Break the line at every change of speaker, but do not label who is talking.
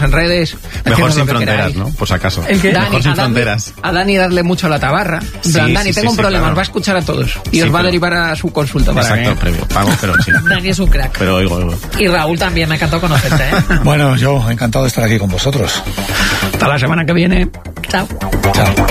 en redes.
Mejor sin fronteras, ¿no? Por si acaso.
Mejor
sin fronteras.
A Dani darle mucho a la tabarra. Dani, tengo un problema, os va a escuchar a todos. Y os va a derivar a su consulta.
Exacto, previo. Pago, pero sí.
Dani es un crack.
Pero oigo.
Y Raúl también, me encantó conocerte, ¿eh?
Bueno, yo encantado de estar aquí con vosotros.
Hasta la semana que viene.
Chao.
Chao.